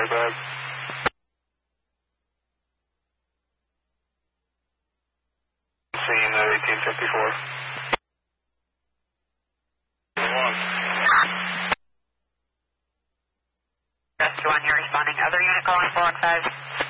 go ahead. Scene 1854. 2-1, you're responding. Other unit calling 415.